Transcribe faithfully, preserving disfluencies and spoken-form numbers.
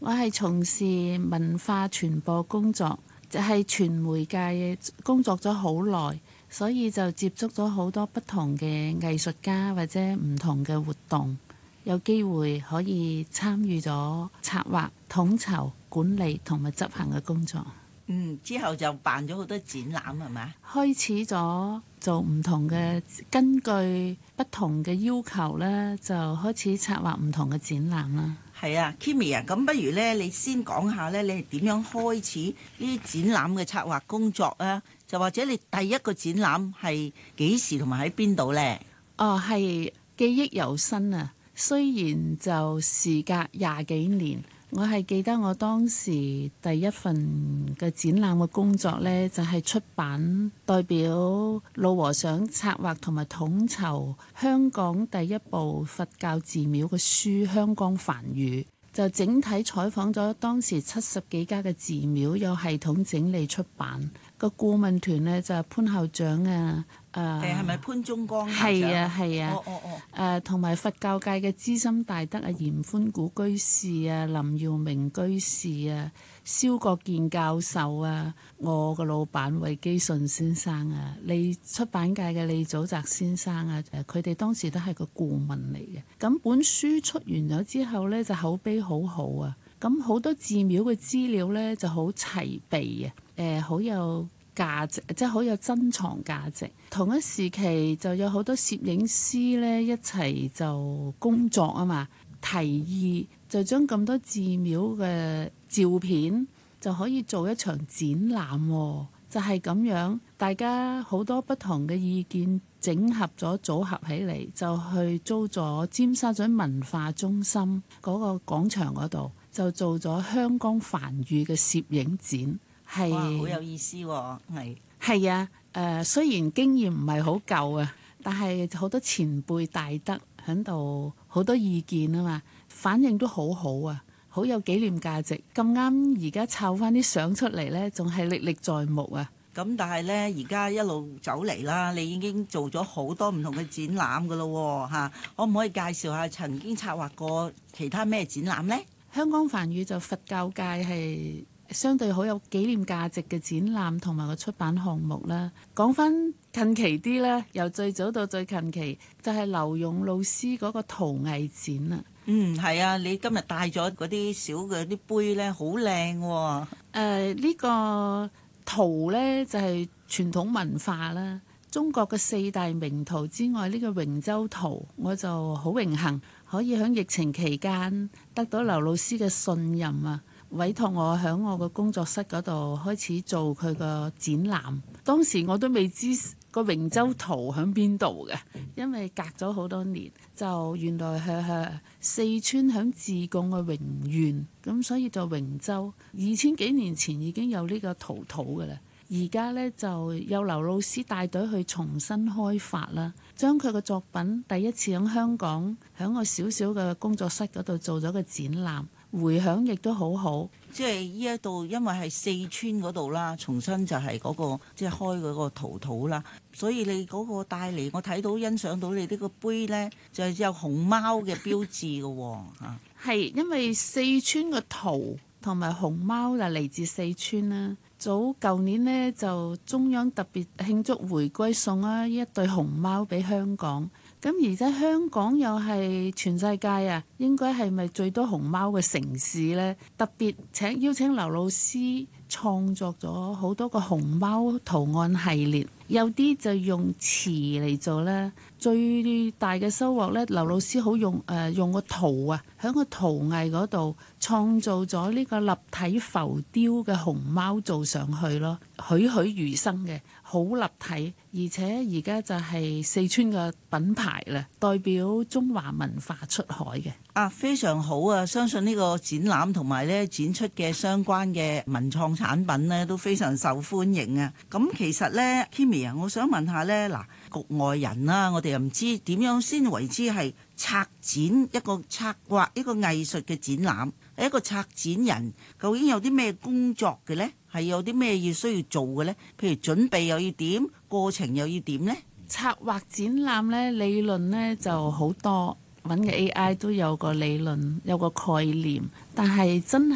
我係從事文化傳播工作，就係傳媒界工作咗好耐，所以就接觸咗好多不同嘅藝術家或者唔同嘅活動，有機會可以參與咗策劃、統籌、管理同埋執行嘅工作。 嗯，之後就辦咗好多展覽係咪？ 開始咗做唔同嘅，根據不同嘅要求呢，就開始策劃唔同嘅展覽啦。 係啊，Kimi 啊，咁不如呢，你先講下呢，你係點樣開始呢啲展覽嘅策劃工作啊？就或者你第一個展覽係幾時同埋喺邊度呢？ 哦，係記憶猶新啊！雖然就時隔廿幾年。我係記得我當時第一份嘅展覽嘅工作呢，就係出版代表老和尚策劃同埋統籌香港第一部佛教寺廟嘅書《香江梵語》，就整體採訪咗當時七十幾家嘅寺廟，有系統整理出版。個顧問團呢，就係潘校長啊，誒係咪潘宗光？ 係啊係啊， 哦哦哦， 誒同埋佛教界嘅資深大德啊，嚴寬古居士啊，林耀明居士啊，蕭國健教授啊，我個老闆韋基順先生啊，李出版界嘅李祖澤先生啊，誒佢哋當時都係個顧問嚟嘅。咁本書出完咗之後呢，就口碑好好啊。咁好多寺廟嘅資料呢，就好齊備啊。誒好、呃、有價值，即係好有珍藏價值。同一時期就有好多攝影師呢一齊就工作啊嘛，提議就將咁多寺廟嘅照片就可以做一場展覽、哦，就係、是、咁樣，大家好多不同嘅意見整合咗組合起嚟，就去租咗尖沙咀文化中心嗰個廣場嗰度，就做咗香江梵語嘅攝影展。係， 哇，好有意思喎、哦！係係啊，誒、呃、雖然經驗唔係好夠啊，但係好多前輩大德喺度，好多意見啊嘛，反應都好好啊，好有紀念價值。咁啱而家湊翻啲相出嚟呢，仲係歷歷在目啊！ 咁但係呢，而家一路走嚟啦，你已經做咗好多唔同嘅展覽噶咯嚇，可唔可以介紹下曾經策劃過其他咩展覽呢？ 香江梵語就佛教界係相對好有紀念價值嘅展覽同埋個出版項目啦。講翻近期啲啦，由最早到最近期，就係劉勇老師嗰個陶藝展啦。 嗯，係啊，你今日帶咗嗰啲小嘅啲杯呢，好靚喎。 誒，呢個陶呢，就係傳統文化啦。中國嘅四大名陶之外，呢個榮州陶我就好榮幸可以喺疫情期間得到劉老師嘅信任啊，委託我喺我個工作室嗰度開始做佢個展覽。當時我都未知個榮州陶喺邊度嘅，因為隔咗好多年，就原來係係四川響自貢嘅榮縣，咁所以就榮州。二千幾年前已經有呢個陶土嘅啦。而家呢，就有劉老師帶隊去重新開發啦，將佢嘅作品第一次喺香港喺我小小嘅工作室嗰度做咗個展覽，迴響亦都好好。 即係呢一度，因為係四川嗰度啦，重新就係嗰、嗰個即係開嗰個陶土啦，所以你嗰個帶嚟，我睇到欣賞到你呢個杯呢，就係有熊貓嘅標誌嘅喎嚇。 係因為四川嘅陶同埋熊貓就嚟自四川啦。早舊年呢，就中央特別慶祝回歸，送啊一對熊貓俾香港。咁而家香港又係全世界啊，應該係咪最多熊貓嘅城市呢？特別請邀請劉老師創作咗好多個熊貓圖案系列，有啲就用瓷嚟做啦。最大嘅收穫呢，劉老師好用誒、呃、用個圖啊，喺個陶藝嗰度創造咗呢個立體浮雕嘅熊貓做上去咯，栩栩如生嘅，好立體，而且而家就係四川嘅品牌啦，代表中華文化出海嘅。 啊，非常好啊！相信呢個展覽同埋咧展出嘅相關嘅文創產品呢，都非常受歡迎啊！咁其實呢 Kimi 啊，我想問下呢，嗱，局外人啦，我哋又唔知點樣先為之係策展一個策劃一個藝術嘅展覽，一個策展人究竟有啲咩工作嘅呢？係有啲咩要需要做嘅呢？譬如準備又要點，過程又要點呢？ 策劃展覽呢，理論呢就好多。揾嘅 A I 都有個理論，有個概念，但係真